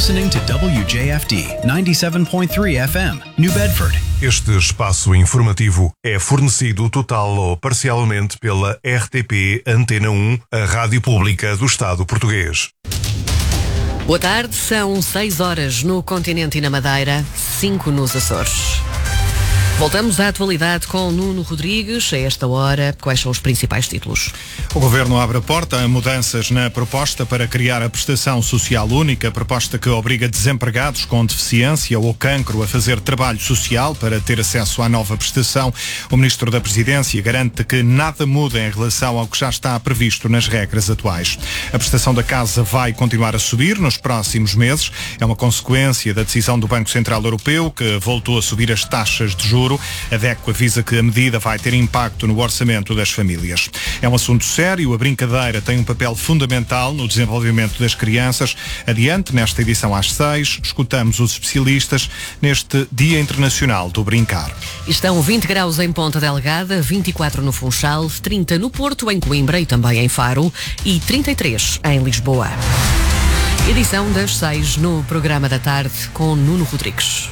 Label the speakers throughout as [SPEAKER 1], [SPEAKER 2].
[SPEAKER 1] listening to WJFD 97.3 FM, New Bedford.
[SPEAKER 2] Este espaço informativo é fornecido total ou parcialmente pela RTP Antena 1, a rádio pública do Estado português.
[SPEAKER 3] Boa tarde, são 6 horas no continente e na Madeira, 5 nos Açores. Voltamos à atualidade com Nuno Rodrigues. A esta hora, quais são os principais títulos?
[SPEAKER 4] O Governo abre a porta a mudanças na proposta para criar a prestação social única, proposta que obriga desempregados com deficiência ou cancro a fazer trabalho social para ter acesso à nova prestação. O Ministro da Presidência garante que nada muda em relação ao que já está previsto nas regras atuais. A prestação da casa vai continuar a subir nos próximos meses. É uma consequência da decisão do Banco Central Europeu, que voltou a subir as taxas de juros. A DECO avisa que a medida vai ter impacto no orçamento das famílias. É um assunto sério, a brincadeira tem um papel fundamental no desenvolvimento das crianças. Adiante, nesta edição às 6, escutamos os especialistas neste Dia Internacional do Brincar.
[SPEAKER 3] Estão 20 graus em Ponta Delgada, 24 no Funchal, 30 no Porto, em Coimbra e também em Faro e 33 em Lisboa. Edição das 6 no programa da tarde com Nuno Rodrigues.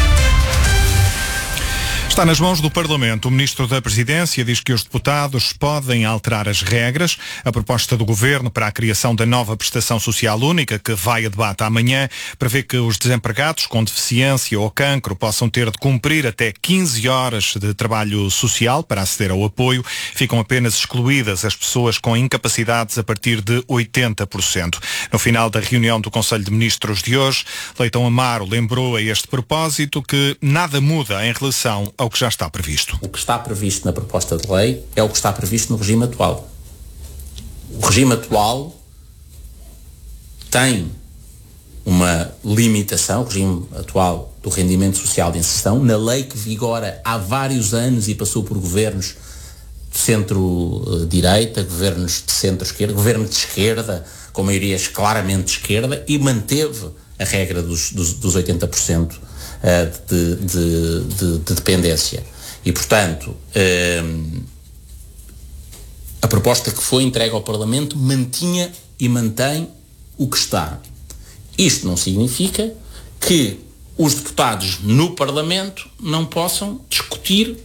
[SPEAKER 4] Está nas mãos do Parlamento. O Ministro da Presidência diz que os deputados podem alterar as regras. A proposta do Governo para a criação da nova prestação social única, que vai a debate amanhã, prevê que os desempregados com deficiência ou cancro possam ter de cumprir até 15 horas de trabalho social para aceder ao apoio. Ficam apenas excluídas as pessoas com incapacidades a partir de 80%. No final da reunião do Conselho de Ministros de hoje, Leitão Amaro lembrou a este propósito que nada muda em relação ao que já está previsto.
[SPEAKER 5] O que está previsto na proposta de lei é o que está previsto no regime atual. O regime atual tem uma limitação, o regime atual do rendimento social de inserção, na lei que vigora há vários anos e passou por governos de centro-direita, governos de centro-esquerda, governo de esquerda, com maiorias claramente de esquerda, e manteve a regra dos 80%. De dependência. E, portanto, a proposta que foi entregue ao Parlamento mantinha e mantém o que está. Isto não significa que os deputados no Parlamento não possam discutir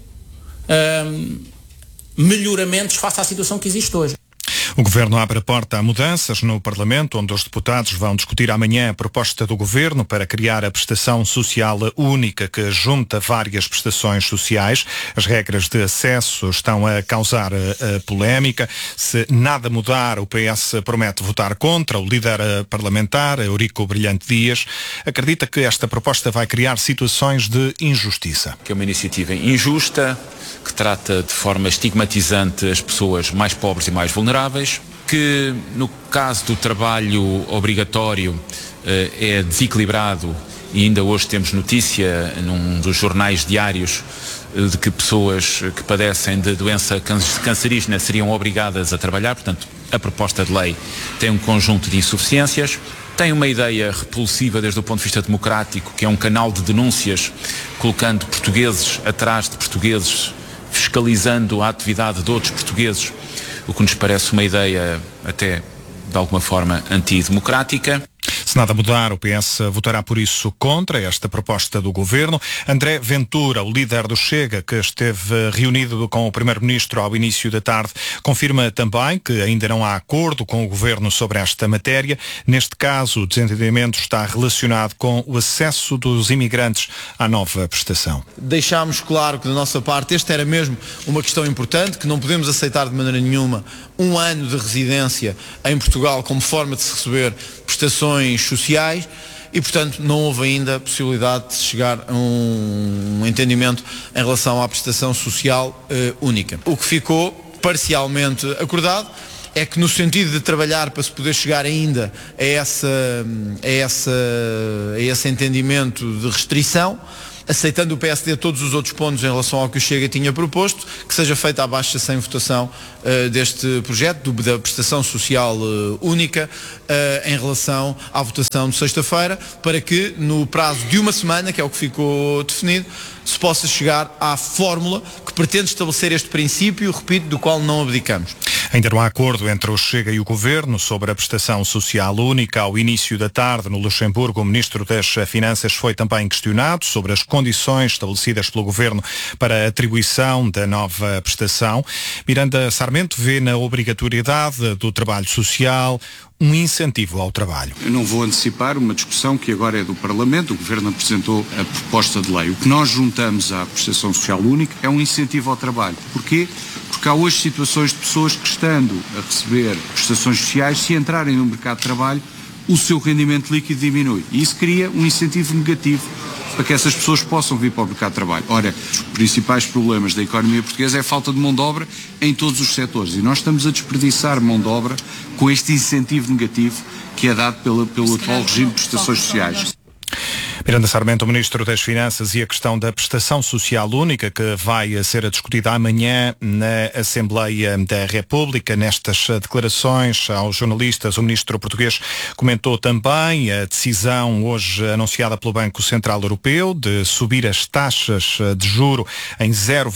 [SPEAKER 5] melhoramentos face à situação que existe hoje.
[SPEAKER 4] O Governo abre a porta a mudanças no Parlamento, onde os deputados vão discutir amanhã a proposta do Governo para criar a prestação social única que junta várias prestações sociais. As regras de acesso estão a causar polémica. Se nada mudar, o PS promete votar contra. O líder parlamentar, Eurico Brilhante Dias, acredita que esta proposta vai criar situações de injustiça.
[SPEAKER 6] Que é uma iniciativa injusta, que trata de forma estigmatizante as pessoas mais pobres e mais vulneráveis, que no caso do trabalho obrigatório é desequilibrado, e ainda hoje temos notícia num dos jornais diários de que pessoas que padecem de doença cancerígena seriam obrigadas a trabalhar. Portanto, a proposta de lei tem um conjunto de insuficiências. Tem uma ideia repulsiva desde o ponto de vista democrático, que é um canal de denúncias, colocando portugueses atrás de portugueses, fiscalizando a atividade de outros portugueses, o que nos parece uma ideia até, de alguma forma, antidemocrática.
[SPEAKER 4] Se nada mudar, o PS votará por isso contra esta proposta do Governo. André Ventura, o líder do Chega, que esteve reunido com o Primeiro-Ministro ao início da tarde, confirma também que ainda não há acordo com o Governo sobre esta matéria. Neste caso, o desentendimento está relacionado com o acesso dos imigrantes à nova prestação.
[SPEAKER 7] Deixámos claro que, da nossa parte, esta era mesmo uma questão importante, que não podemos aceitar de maneira nenhuma um ano de residência em Portugal como forma de se receber prestações sociais e, portanto, não houve ainda possibilidade de chegar a um entendimento em relação à prestação social única. O que ficou parcialmente acordado é que, no sentido de trabalhar para se poder chegar ainda a esse entendimento de restrição, aceitando o PSD todos os outros pontos em relação ao que o Chega tinha proposto, que seja feita a baixa sem votação deste projeto, da prestação social única, em relação à votação de sexta-feira, para que no prazo de uma semana, que é o que ficou definido, se possa chegar à fórmula que pretende estabelecer este princípio, repito, do qual não abdicamos.
[SPEAKER 4] Ainda não há acordo entre o Chega e o Governo sobre a prestação social única. Ao início da tarde, no Luxemburgo, o Ministro das Finanças foi também questionado sobre as condições estabelecidas pelo Governo para a atribuição da nova prestação. Miranda Sarmento vê na obrigatoriedade do trabalho social um incentivo ao trabalho.
[SPEAKER 8] Eu não vou antecipar uma discussão que agora é do Parlamento. O Governo apresentou a proposta de lei. O que nós juntamos à prestação social única é um incentivo ao trabalho. Porquê? Porque há hoje situações de pessoas que, estando a receber prestações sociais, se entrarem no mercado de trabalho, o seu rendimento líquido diminui. E isso cria um incentivo negativo para que essas pessoas possam vir para o mercado de trabalho. Ora, os principais problemas da economia portuguesa é a falta de mão de obra em todos os setores. E nós estamos a desperdiçar mão de obra com este incentivo negativo que é dado pelo atual regime de prestações sociais.
[SPEAKER 4] Miranda Sarmento, o Ministro das Finanças, e a questão da prestação social única, que vai ser discutida amanhã na Assembleia da República. Nestas declarações aos jornalistas, o Ministro português comentou também a decisão hoje anunciada pelo Banco Central Europeu de subir as taxas de juro em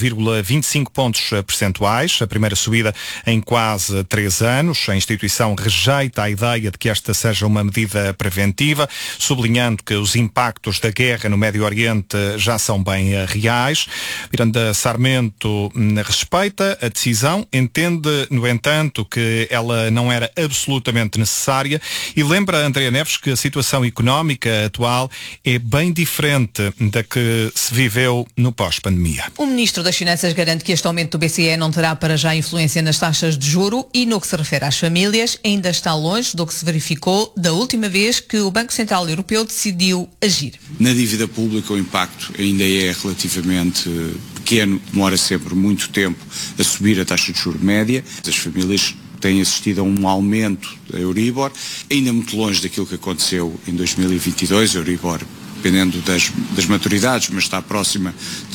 [SPEAKER 4] 0,25 pontos percentuais, a primeira subida em quase 3 anos. A instituição rejeita a ideia de que esta seja uma medida preventiva, sublinhando que os impactos da guerra no Médio Oriente já são bem reais. Miranda Sarmento respeita a decisão, entende, no entanto, que ela não era absolutamente necessária e lembra a Andrea Neves que a situação económica atual é bem diferente da que se viveu no pós-pandemia.
[SPEAKER 9] O Ministro das Finanças garante que este aumento do BCE não terá para já influência nas taxas de juro e, no que se refere às famílias, ainda está longe do que se verificou da última vez que o Banco Central Europeu decidiu agir.
[SPEAKER 8] Na dívida pública o impacto ainda é relativamente pequeno, demora sempre muito tempo a subir a taxa de juros média. As famílias têm assistido a um aumento da Euribor, ainda muito longe daquilo que aconteceu em 2022, a Euribor dependendo das maturidades, mas está próxima de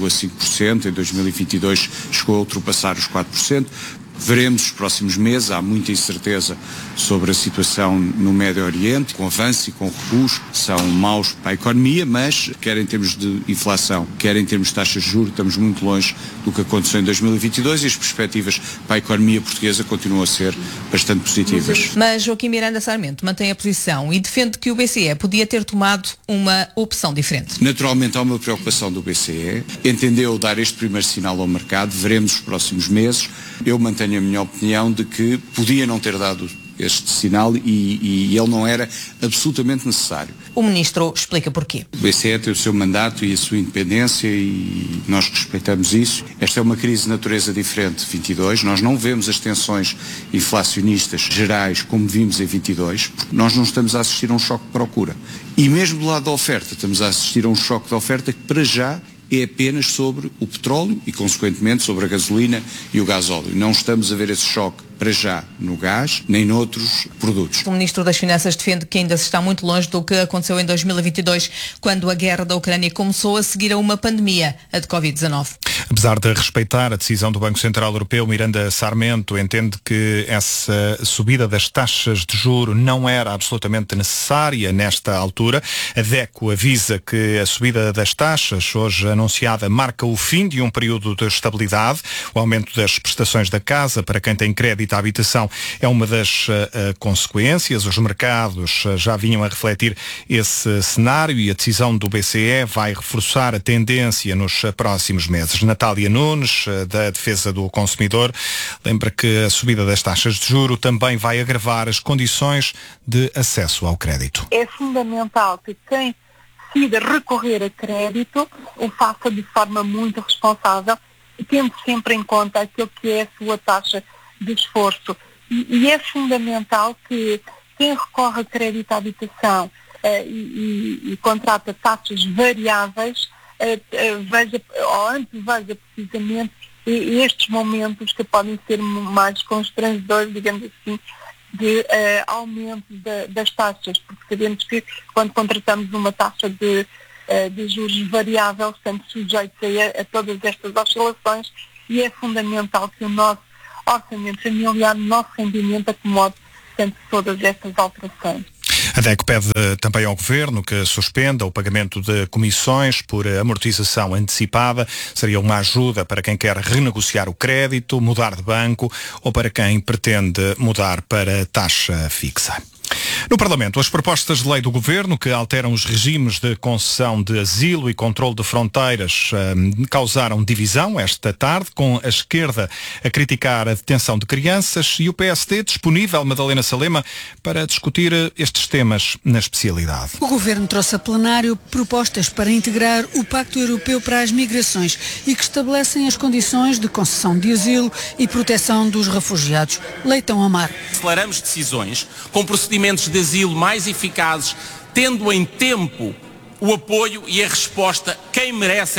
[SPEAKER 8] 2,5%, em 2022 chegou a ultrapassar os 4%. Veremos os próximos meses, há muita incerteza sobre a situação no Médio Oriente, com avanço e com recuos, são maus para a economia, mas quer em termos de inflação, quer em termos de taxas de juros, estamos muito longe do que aconteceu em 2022 e as perspectivas para a economia portuguesa continuam a ser bastante positivas.
[SPEAKER 9] Mas Joaquim Miranda Sarmento mantém a posição e defende que o BCE podia ter tomado uma opção diferente.
[SPEAKER 8] Naturalmente há uma preocupação do BCE, entendeu dar este primeiro sinal ao mercado, veremos os próximos meses. Eu mantenho a minha opinião de que podia não ter dado este sinal e ele não era absolutamente necessário.
[SPEAKER 9] O Ministro explica porquê.
[SPEAKER 8] O BCE tem o seu mandato e a sua independência e nós respeitamos isso. Esta é uma crise de natureza diferente de 22. Nós não vemos as tensões inflacionistas gerais como vimos em 22, porque nós não estamos a assistir a um choque de procura. E mesmo do lado da oferta, estamos a assistir a um choque de oferta que para já é apenas sobre o petróleo e, consequentemente, sobre a gasolina e o gasóleo. Não estamos a ver esse choque para já no gás, nem noutros produtos.
[SPEAKER 9] O Ministro das Finanças defende que ainda se está muito longe do que aconteceu em 2022, quando a guerra da Ucrânia começou a seguir a uma pandemia, a de Covid-19.
[SPEAKER 4] Apesar de respeitar a decisão do Banco Central Europeu, Miranda Sarmento entende que essa subida das taxas de juro não era absolutamente necessária nesta altura. A DECO avisa que a subida das taxas, hoje anunciada, marca o fim de um período de estabilidade. O aumento das prestações da casa para quem tem crédito à habitação é uma das consequências. Os mercados já vinham a refletir esse cenário e a decisão do BCE vai reforçar a tendência nos próximos meses. Natália Nunes, da Defesa do Consumidor, lembra que a subida das taxas de juro também vai agravar as condições de acesso ao crédito.
[SPEAKER 10] É fundamental que quem decida recorrer a crédito o faça de forma muito responsável, tendo sempre em conta aquilo que é a sua taxa de esforço. E é fundamental que quem recorre a crédito à habitação e contrata taxas variáveis veja precisamente estes momentos que podem ser mais constrangedores, digamos assim, de aumento das taxas, porque sabemos que quando contratamos uma taxa de juros variável estamos sujeitos a todas estas oscilações e é fundamental que o nosso orçamento familiar, o nosso rendimento acomode sempre todas estas alterações.
[SPEAKER 4] A DECO pede também ao Governo que suspenda o pagamento de comissões por amortização antecipada. Seria uma ajuda para quem quer renegociar o crédito, mudar de banco ou para quem pretende mudar para taxa fixa. No Parlamento, as propostas de lei do Governo que alteram os regimes de concessão de asilo e controle de fronteiras causaram divisão esta tarde, com a esquerda a criticar a detenção de crianças e o PSD disponível, Madalena Salema, para discutir estes temas na especialidade.
[SPEAKER 11] O Governo trouxe a plenário propostas para integrar o Pacto Europeu para as Migrações e que estabelecem as condições de concessão de asilo e proteção dos refugiados. Leitão Amar.
[SPEAKER 12] Aceleramos decisões com procedimentos de asilo mais eficazes, tendo em tempo o apoio e a resposta quem merece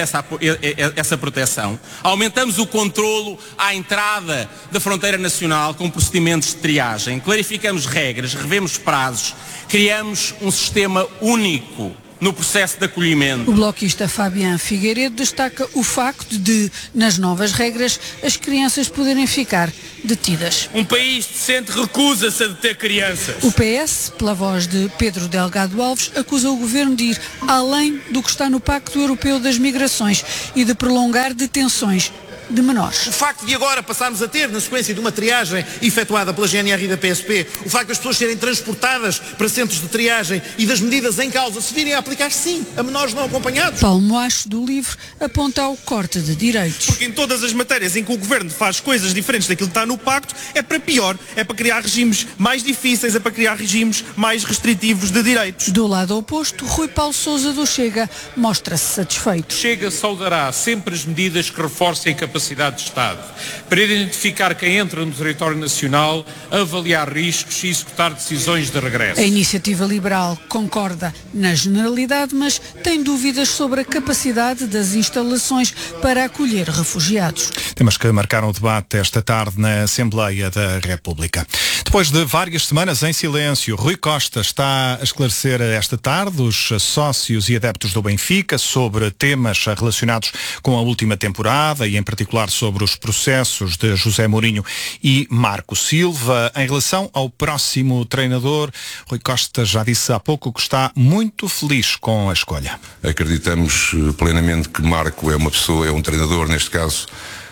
[SPEAKER 12] essa proteção. Aumentamos o controlo à entrada da fronteira nacional com procedimentos de triagem, clarificamos regras, revemos prazos, criamos um sistema único no processo de acolhimento.
[SPEAKER 11] O bloquista Fabián Figueiredo destaca o facto de, nas novas regras, as crianças poderem ficar detidas.
[SPEAKER 12] Um país decente recusa-se a deter crianças.
[SPEAKER 11] O PS, pela voz de Pedro Delgado Alves, acusa o Governo de ir além do que está no Pacto Europeu das Migrações e de prolongar detenções de menores.
[SPEAKER 13] O facto de agora passarmos a ter, na sequência de uma triagem efetuada pela GNR e da PSP, o facto das pessoas serem transportadas para centros de triagem e das medidas em causa se virem a aplicar, sim, a menores não acompanhados.
[SPEAKER 11] Paulo Moacho, do LIVRE, aponta ao corte de direitos.
[SPEAKER 14] Porque em todas as matérias em que o Governo faz coisas diferentes daquilo que está no Pacto, é para pior, é para criar regimes mais difíceis, é para criar regimes mais restritivos de direitos.
[SPEAKER 11] Do lado oposto, Rui Paulo Sousa do Chega mostra-se satisfeito.
[SPEAKER 15] Chega saudará sempre as medidas que reforcem a capacidade de Estado, para identificar quem entra no território nacional, avaliar riscos e executar decisões de regresso.
[SPEAKER 11] A Iniciativa Liberal concorda na generalidade, mas tem dúvidas sobre a capacidade das instalações para acolher refugiados.
[SPEAKER 4] Temas que marcaram o debate esta tarde na Assembleia da República. Depois de várias semanas em silêncio, Rui Costa está a esclarecer esta tarde os sócios e adeptos do Benfica sobre temas relacionados com a última temporada e, em particular, sobre os processos de José Mourinho e Marco Silva. Em relação ao próximo treinador, Rui Costa já disse há pouco que está muito feliz com a escolha.
[SPEAKER 16] Acreditamos plenamente que Marco é uma pessoa, é um treinador, neste caso,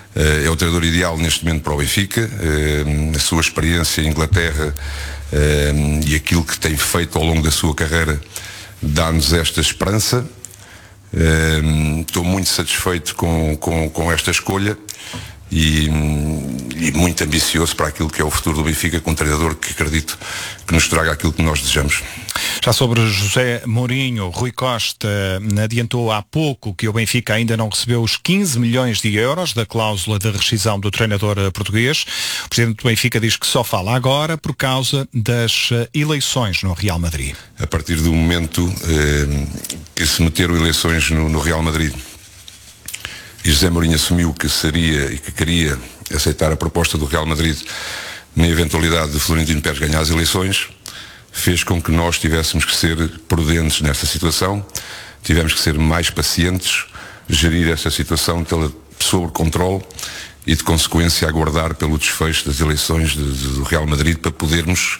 [SPEAKER 16] é o treinador ideal neste momento para o Benfica. A sua experiência em Inglaterra e aquilo que tem feito ao longo da sua carreira dá-nos esta esperança. Estou muito satisfeito com esta escolha e muito ambicioso para aquilo que é o futuro do Benfica, com um treinador que acredito que nos traga aquilo que nós desejamos.
[SPEAKER 4] Já sobre José Mourinho, Rui Costa adiantou há pouco que o Benfica ainda não recebeu os 15 milhões de euros da cláusula de rescisão do treinador português. O presidente do Benfica diz que só fala agora por causa das eleições no Real Madrid.
[SPEAKER 16] A partir do momento que se meteram eleições no Real Madrid e José Mourinho assumiu que seria e que queria aceitar a proposta do Real Madrid na eventualidade de Florentino Pérez ganhar as eleições, fez com que nós tivéssemos que ser prudentes nessa situação, tivemos que ser mais pacientes, gerir essa situação sob controle e, de consequência, aguardar pelo desfecho das eleições do Real Madrid para podermos,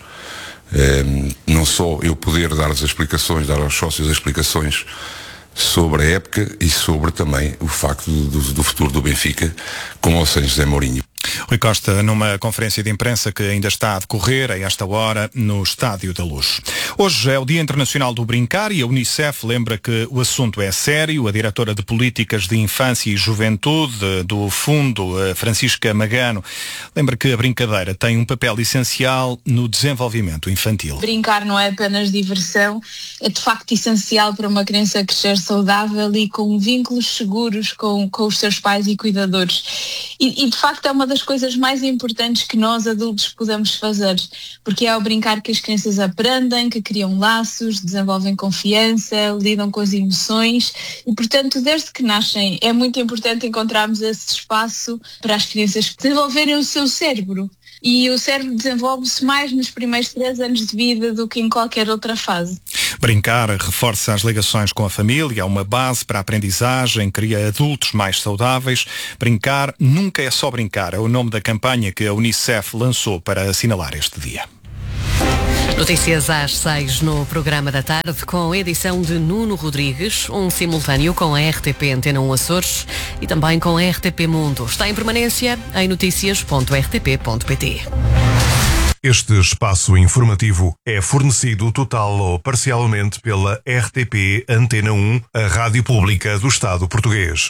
[SPEAKER 16] não só eu poder dar as explicações, dar aos sócios as explicações sobre a época e sobre também o facto do futuro do Benfica, com ou sem José Mourinho.
[SPEAKER 4] Rui Costa, numa conferência de imprensa que ainda está a decorrer a esta hora no Estádio da Luz. Hoje é o Dia Internacional do Brincar e a Unicef lembra que o assunto é sério. A diretora de Políticas de Infância e Juventude do Fundo, Francisca Magano, lembra que a brincadeira tem um papel essencial no desenvolvimento infantil.
[SPEAKER 17] Brincar não é apenas diversão, é de facto essencial para uma criança crescer saudável e com vínculos seguros com os seus pais e cuidadores. E de facto é uma das coisas mais importantes que nós adultos podemos fazer, porque é ao brincar que as crianças aprendem, que criam laços, desenvolvem confiança, lidam com as emoções e, portanto, desde que nascem é muito importante encontrarmos esse espaço para as crianças desenvolverem o seu cérebro. E o cérebro desenvolve-se mais nos primeiros 3 anos de vida do que em qualquer outra fase.
[SPEAKER 4] Brincar reforça as ligações com a família, é uma base para a aprendizagem, cria adultos mais saudáveis. Brincar nunca é só brincar, é o nome da campanha que a Unicef lançou para assinalar este dia.
[SPEAKER 3] Notícias às 6 no programa da tarde, com a edição de Nuno Rodrigues, um simultâneo com a RTP Antena 1 Açores e também com a RTP Mundo. Está em permanência em noticias.rtp.pt.
[SPEAKER 2] Este espaço informativo é fornecido total ou parcialmente pela RTP Antena 1, a rádio pública do Estado português.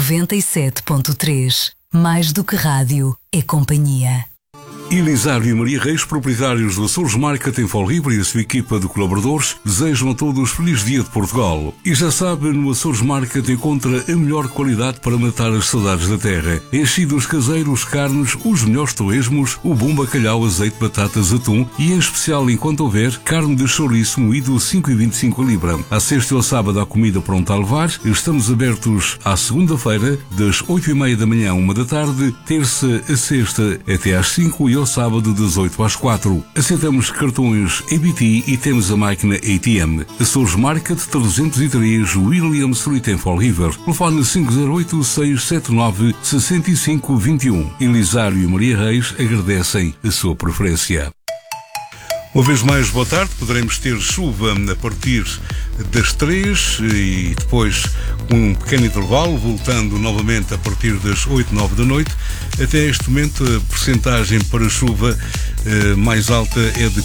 [SPEAKER 18] 97.3. Mais do que rádio, é companhia.
[SPEAKER 19] Elisário e Maria Reis, proprietários do Açores Market em Fall River, e a sua equipa de colaboradores desejam a todos feliz dia de Portugal. E já sabe, no Açores Market encontra a melhor qualidade para matar as saudades da terra. Enchidos caseiros, carnes, os melhores torresmos, o bom bacalhau, azeite, batatas, atum e, em especial, enquanto houver, carne de chouriço moído 5,25 a libra. À sexta e ao sábado há comida pronta a levar. Estamos abertos à segunda-feira, das 8h30 da manhã à 1 da tarde, terça a sexta até às 5 e ao sábado das 8 às 4. Aceitamos cartões EBT e temos a máquina ATM. Açores Market 303 William Street em Fall River. Telefone 508-679-6521. Elisário e Maria Reis agradecem a sua preferência. Uma vez mais, boa tarde. Poderemos ter chuva a partir das 3 e depois um pequeno intervalo, voltando novamente a partir das 8, 9 da noite. Até este momento a percentagem para chuva mais alta é de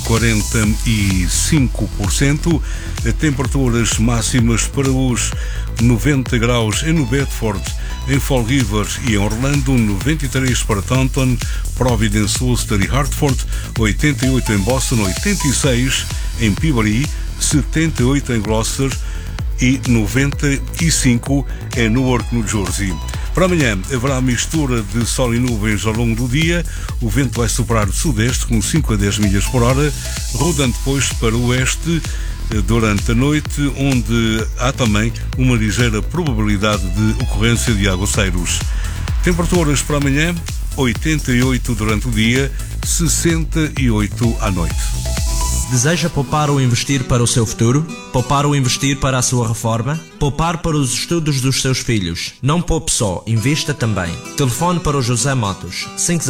[SPEAKER 19] 45%. Temperaturas máximas para os 90 graus no Bedford, em Fall River e em Orlando, 93 para Taunton, Providence, Ulster e Hartford, 88 em Boston, 86 em Peabody, 78 em Gloucester e 95 em Newark, New Jersey. Para amanhã haverá mistura de sol e nuvens ao longo do dia. O vento vai soprar o sudeste com 5 a 10 milhas por hora, rodando depois para o oeste durante a noite, onde há também uma ligeira probabilidade de ocorrência de aguaceiros. Temperaturas para amanhã, 88 durante o dia, 68 à noite.
[SPEAKER 20] Deseja poupar ou investir para o seu futuro? Poupar ou investir para a sua reforma? Poupar para os estudos dos seus filhos? Não poupe só, invista também. Telefone para o José Matos,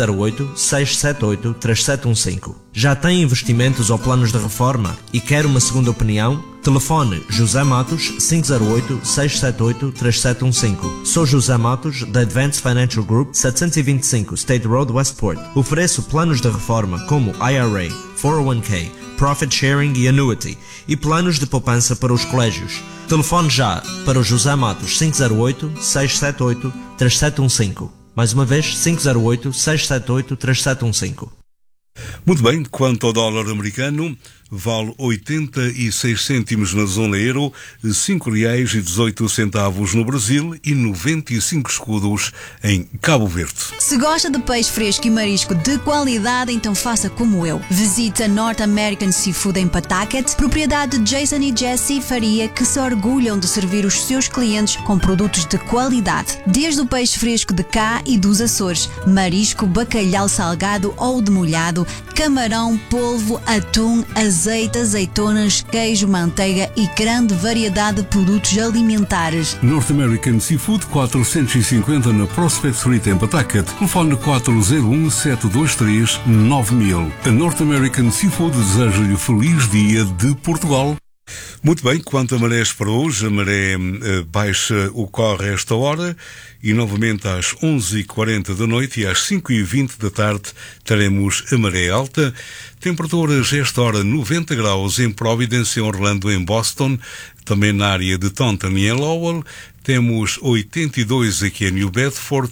[SPEAKER 20] 508-678-3715. Já tem investimentos ou planos de reforma e quer uma segunda opinião? Telefone José Matos 508-678-3715. Sou José Matos, da Advanced Financial Group, 725 State Road, Westport. Ofereço planos de reforma como IRA, 401k, Profit Sharing e Annuity e planos de poupança para os colégios. Telefone já para o José Matos 508-678-3715. Mais uma vez, 508-678-3715.
[SPEAKER 19] Muito bem, quanto ao dólar americano, vale 86 cêntimos na zona euro, R$5,18 no Brasil e 95 escudos em Cabo Verde.
[SPEAKER 21] Se gosta de peixe fresco e marisco de qualidade, então faça como eu. Visite a North American Seafood em Pawtucket, propriedade de Jason e Jessie Faria, que se orgulham de servir os seus clientes com produtos de qualidade. Desde o peixe fresco de cá e dos Açores, marisco, bacalhau salgado ou demolhado, camarão, polvo, atum, azeite, azeitonas, queijo, manteiga e grande variedade de produtos alimentares.
[SPEAKER 19] North American Seafood 450 na Prospect Street em Pawtucket. Telefone 401-723-9000. A North American Seafood deseja-lhe feliz dia de Portugal. Muito bem, quanto a marés para hoje, a maré baixa ocorre a esta hora e novamente às 11h40 da noite e às 5h20 da tarde teremos a maré alta. Temperaturas a esta hora 90 graus em Providence, em Orlando, em Boston, também na área de Taunton e em Lowell. Temos 82 aqui em New Bedford,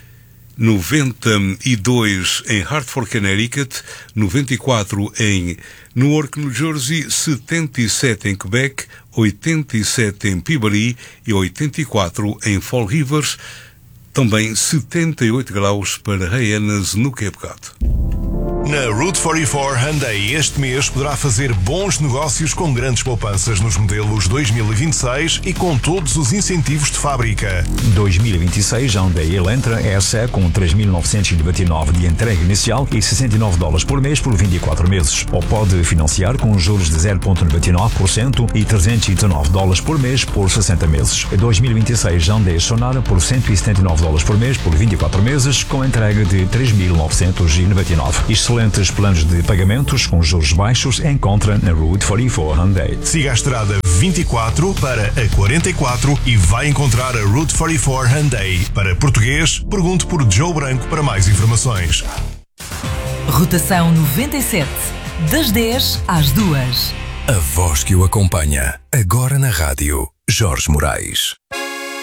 [SPEAKER 19] 92 em Hartford, Connecticut, 94 em Newark, New Jersey, 77 em Quebec, 87 em Peabody e 84 em Fall River, também 78 graus para Hyannis, no Cape Cod.
[SPEAKER 2] Na Route 44 Hyundai este mês poderá fazer bons negócios com grandes poupanças nos modelos 2026 e com todos os incentivos de fábrica.
[SPEAKER 22] 2026 Hyundai Elantra SE com 3.999 de entrega inicial e $69 por mês por 24 meses. Ou pode financiar com juros de 0,99% e $319 por mês por 60 meses. 2026 Hyundai Sonata por $179 por mês por 24 meses com entrega de 3.999. Isto excelentes planos de pagamentos com juros baixos encontra na Route 44 Hyundai.
[SPEAKER 2] Siga a estrada 24 para a 44 e vai encontrar a Route 44 Hyundai. Para português, pergunte por Joe Branco para mais informações.
[SPEAKER 1] Rotação 97, das 10 às 2.
[SPEAKER 5] A voz que o acompanha, agora na rádio, Jorge Moraes.